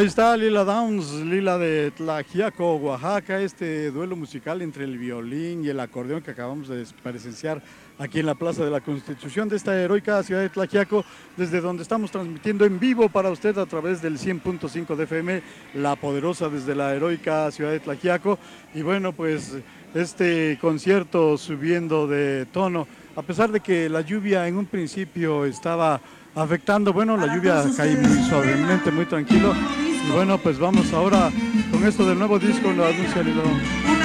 Ahí está Lila Downs, Lila de Tlaxiaco, Oaxaca, este duelo musical entre el violín y el acordeón que acabamos de presenciar aquí en la Plaza de la Constitución de esta heroica ciudad de Tlaxiaco, desde donde estamos transmitiendo en vivo para usted a través del 100.5 de FM, La Poderosa desde la heroica ciudad de Tlaxiaco. Y bueno, pues este concierto subiendo de tono, a pesar de que la lluvia en un principio estaba afectando, bueno, la lluvia cae muy suavemente, muy tranquilo. Y bueno, pues vamos ahora con esto del nuevo disco, lo anuncia Lilo.